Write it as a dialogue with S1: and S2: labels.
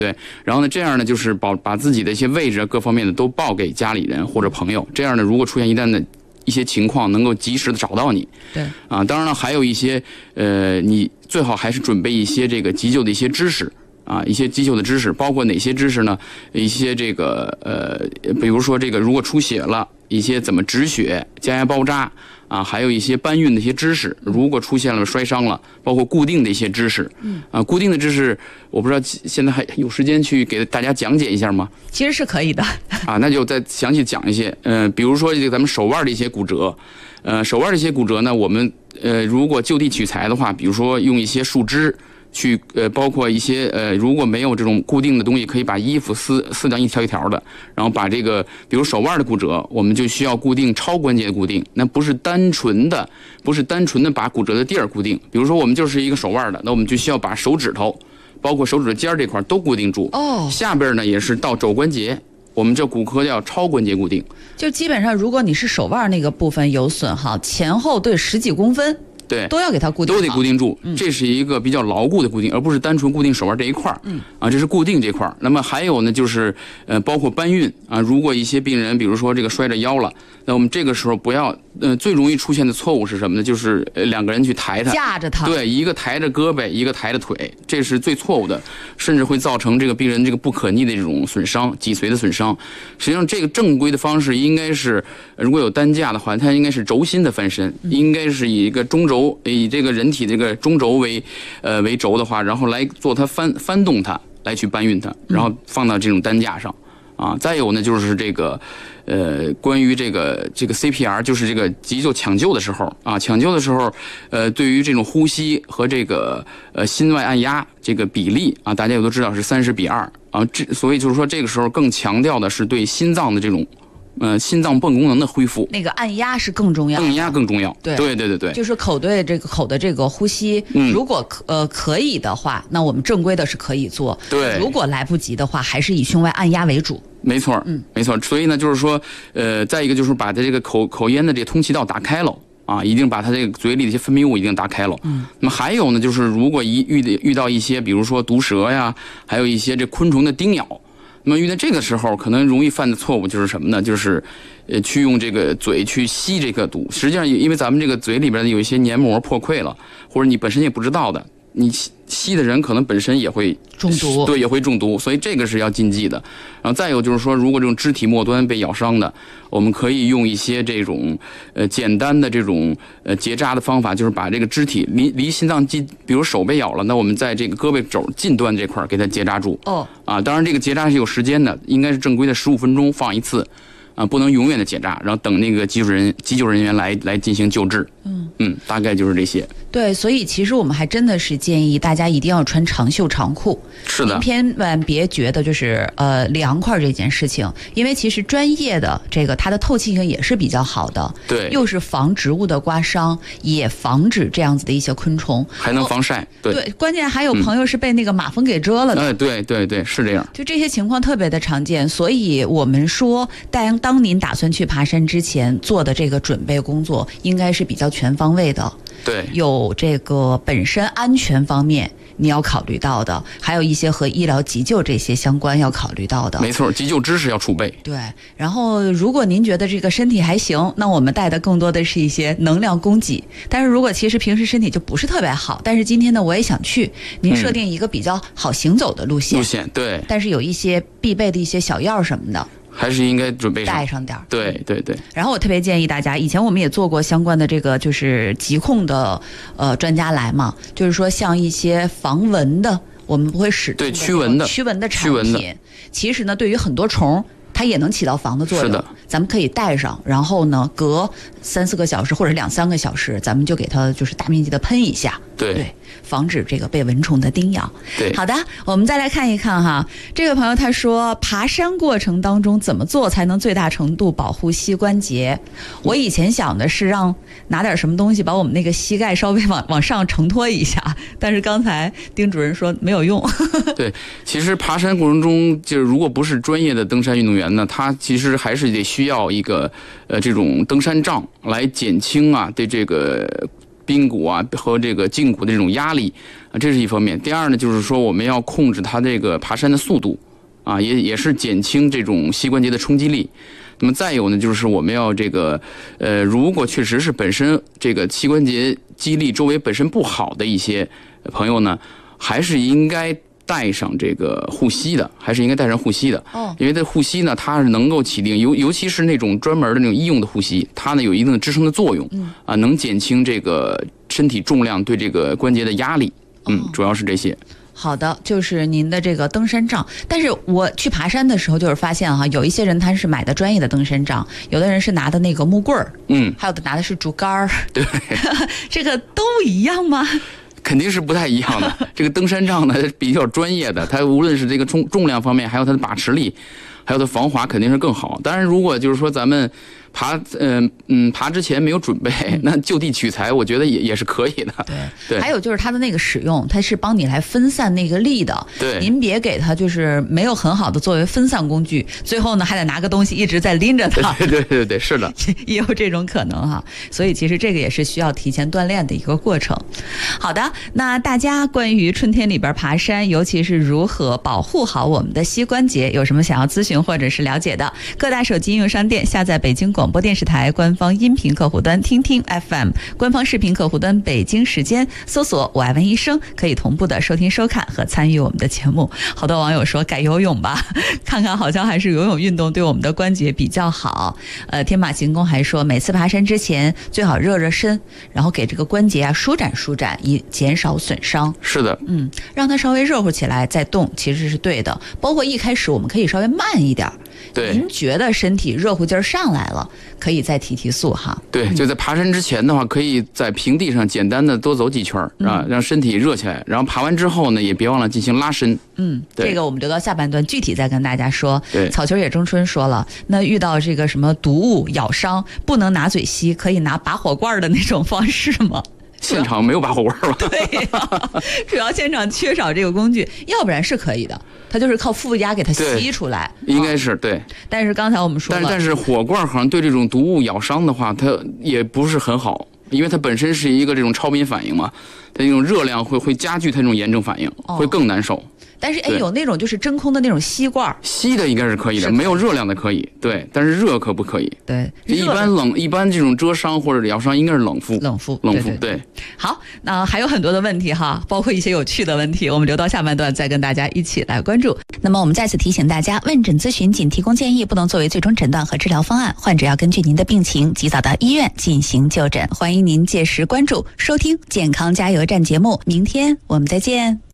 S1: 对，然后呢，这样呢就是把自己的一些位置各方面的都报给家里人或者朋友，这样呢，如果出现一旦的一些情况，能够及时的找到你。
S2: 对
S1: 啊，当然了，还有一些你最好还是准备一些这个急救的一些知识啊，一些急救的知识，包括哪些知识呢？一些这个比如说这个如果出血了，一些怎么止血、加压包扎。啊，还有一些搬运的一些知识，如果出现了摔伤了，包括固定的一些知识，固定的知识，我不知道现在还有时间去给大家讲解一下吗？
S2: 其实是可以的
S1: 啊，那就再详细讲一些，比如说这个咱们手腕的一些骨折，手腕的一些骨折呢，我们如果就地取材的话，比如说用一些树枝。去包括一些如果没有这种固定的东西，可以把衣服撕掉一条一条的，然后把这个比如手腕的骨折，我们就需要固定超关节的固定，那不是单纯的把骨折的地儿固定，比如说我们就是一个手腕的，那我们就需要把手指头，包括手指的尖这块都固定住。
S2: 哦，
S1: 下边呢也是到肘关节。我们这骨科叫超关节固定，
S2: 就基本上如果你是手腕那个部分有损耗，前后对10几公分。
S1: 对，
S2: 都要给它固定好，
S1: 都得固定住，这是一个比较牢固的固定，而不是单纯固定手腕这一块这是固定这块。那么还有呢，就是包括搬运啊，如果一些病人，比如说这个摔着腰了，那我们这个时候不要，最容易出现的错误是什么呢？就是两个人去抬他，
S2: 架着他，
S1: 对，一个抬着胳膊，一个抬着腿，这是最错误的，甚至会造成这个病人这个不可逆的这种损伤，脊髓的损伤。实际上，这个正规的方式应该是，如果有担架的话，它应该是轴心的翻身，应该是以一个中轴。以这个人体这个中轴为轴的话，然后来做它翻动它，来去搬运它，然后放到这种担架上，啊，再有呢就是这个关于这个 CPR， 就是这个急救抢救的时候啊，抢救的时候，对于这种呼吸和这个心外按压这个比例啊，大家也都知道是30:2啊，所以就是说这个时候更强调的是对心脏的这种。心脏泵功能的恢复，
S2: 那个按压是更重要的，
S1: 按压更重要。
S2: 对，就是口对这个口的这个呼吸，如果可以的话，那我们正规的是可以做。
S1: 对，
S2: 如果来不及的话，还是以胸外按压为主。
S1: 没错，没错。所以呢，就是说，再一个就是把这个口咽的这个通气道打开了。啊，一定把它这个嘴里的一些分泌物一定打开了。那么还有呢，就是如果遇到一些，比如说毒蛇呀，还有一些这昆虫的叮咬。那么遇到这个时候，可能容易犯的错误就是什么呢？就是，去用这个嘴去吸这个毒。实际上，因为咱们这个嘴里边有一些黏膜破溃了，或者你本身也不知道的，你吸的人可能本身也会
S2: 中毒，
S1: 对，也会中毒，所以这个是要禁忌的。然后再有就是说，如果这种肢体末端被咬伤的，我们可以用一些这种简单的这种结扎的方法，就是把这个肢体离心脏近，比如手被咬了，那我们在这个胳膊肘近端这块给它结扎住。当然这个结扎是有时间的，应该是正规的15分钟放一次。啊，不能永远的结扎，然后等那个急救人员来进行救治。大概就是这些。
S2: 对，所以其实我们还真的是建议大家一定要穿长袖长裤。
S1: 是的，
S2: 您千万别觉得就是凉快这件事情，因为其实专业的这个它的透气性也是比较好的。
S1: 对，
S2: 又是防植物的刮伤，也防止这样子的一些昆虫，
S1: 还能防晒。对，
S2: 关键还有朋友是被那个马蜂给蛰了的。
S1: 对，是这样。
S2: 就这些情况特别的常见，所以我们说，当您打算去爬山之前做的这个准备工作，应该是比较全方位的。
S1: 对，
S2: 有这个本身安全方面你要考虑到的，还有一些和医疗急救这些相关要考虑到的。
S1: 没错，急救知识要储备。
S2: 对，然后如果您觉得这个身体还行，那我们带的更多的是一些能量供给。但是如果其实平时身体就不是特别好，但是今天呢我也想去，您设定一个比较好行走的路线。
S1: 对。
S2: 但是有一些必备的一些小药什么的。
S1: 还是应该准备
S2: 带上点儿。
S1: 对。
S2: 然后我特别建议大家，以前我们也做过相关的这个就是疾控的专家来嘛，就是说像一些防蚊的，我们不会使
S1: 对驱蚊的
S2: 产品，其实呢对于很多虫它也能起到防的作用。
S1: 是的，
S2: 咱们可以带上，然后呢隔3-4个小时或者2-3个小时，咱们就给它就是大面积的喷一下。对，防止这个被蚊虫的叮咬。
S1: 对，
S2: 好的，我们再来看一看哈，这个朋友他说，爬山过程当中怎么做才能最大程度保护膝关节？我以前想的是拿点什么东西把我们那个膝盖稍微往上承托一下，但是刚才丁主任说没有用。
S1: 对，其实爬山过程中，就是如果不是专业的登山运动员呢，他其实还是得需要一个这种登山杖来减轻对这个髌骨啊和这个胫骨的这种压力啊，这是一方面。第二呢，就是说我们要控制它这个爬山的速度啊，也是减轻这种膝关节的冲击力。那么再有呢，就是我们要这个如果确实是本身这个膝关节肌力周围本身不好的一些朋友呢，还是应该带上这个护膝的，因为这护膝呢，它是能够起定，尤其是那种专门的那种医用的护膝，它呢有一定的支撑的作用，能减轻这个身体重量对这个关节的压力，主要是这些。
S2: 好的，就是您的这个登山杖。但是我去爬山的时候，就是发现哈，有一些人他是买的专业的登山杖，有的人是拿的那个木棍儿，还有的拿的是竹竿儿。对，这个都一样吗？
S1: 肯定是不太一样的。这个登山杖呢比较专业的，它无论是这个重量方面，还有它的把持力，还有它防滑肯定是更好。当然，如果就是说咱们爬之前没有准备，那就地取材，我觉得也是可以的。对，
S2: 还有就是它的那个使用，它是帮你来分散那个力的。
S1: 对，
S2: 您别给它就是没有很好的作为分散工具，最后呢还得拿个东西一直在拎着它。
S1: 对，是的，
S2: 也有这种可能哈。所以其实这个也是需要提前锻炼的一个过程。好的，那大家关于春天里边爬山，尤其是如何保护好我们的膝关节，有什么想要咨询或者是了解的，各大手机应用商店下载北京广播电视台官方音频客户端听听 FM， 官方视频客户端北京时间，搜索我爱问医生，可以同步的收听收看和参与我们的节目。好多网友说改游泳吧，看看好像还是游泳运动对我们的关节比较好。天马行空还说每次爬山之前最好热热身，然后给这个关节啊舒展舒展，以减少损伤。
S1: 是的，
S2: 让它稍微热乎起来再动，其实是对的。包括一开始我们可以稍微慢一点。
S1: 对，
S2: 您觉得身体热乎劲儿上来了，可以再提速哈。
S1: 对，就在爬山之前的话，可以在平地上简单的多走几圈啊，让身体热起来。然后爬完之后呢，也别忘了进行拉伸。
S2: 这个我们留到下半段具体再跟大家说。
S1: 对，
S2: 草球野中春说了，那遇到这个什么毒物咬伤，不能拿嘴吸，可以拿拔火罐的那种方式吗？
S1: 现场没有拔火罐吧？
S2: 对主要现场缺少这个工具，要不然是可以的，它就是靠负压给它吸出来。
S1: 应该是对。
S2: 但是刚才我们说了，
S1: 但是火罐好像对这种毒物咬伤的话，它也不是很好，因为它本身是一个这种超敏反应嘛，它这种热量会加剧它这种炎症反应，会更难受。
S2: 但是有那种就是真空的那种吸罐，
S1: 吸的应该是可以的，没有热量的可以，对，但是热可不可以？
S2: 对，
S1: 一般这种蛰伤或者咬伤应该是冷敷。对。
S2: 好，那还有很多的问题哈，包括一些有趣的问题，我们留到下半段再跟大家一起来关注。那么我们再次提醒大家，问诊咨询仅提供建议，不能作为最终诊断和治疗方案，患者要根据您的病情及早到医院进行就诊。欢迎您届时关注收听健康加油站节目，明天我们再见。